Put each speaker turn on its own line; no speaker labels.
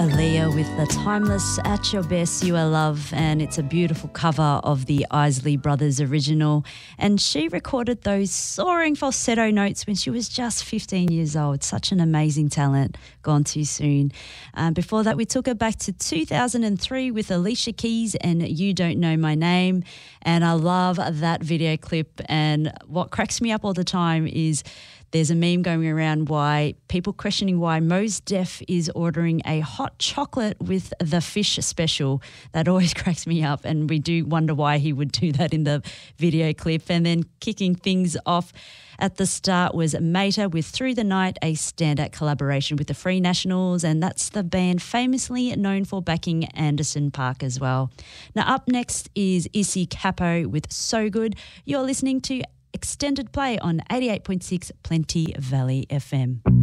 Aaliyah with the Timeless At Your Best, You Are Love, and it's a beautiful cover of the Isley Brothers original. And she recorded those soaring falsetto notes when she was just 15 years old. Such an amazing talent, gone too soon. Before that, we took her back to 2003 with Alicia Keys and You Don't Know My Name. And I love that video clip. And what cracks me up all the time is there's a meme going around why people questioning why Mos Def is ordering a hot chocolate with the fish special. That always cracks me up, and we do wonder why he would do that in the video clip. And then kicking things off at the start was Mater with Through the Night, a standout collaboration with the Free Nationals, and that's the band famously known for backing Anderson .Paak as well. Now up next is Issy Capo with So Good. You're listening to Extended Play on 88.6 Plenty Valley FM.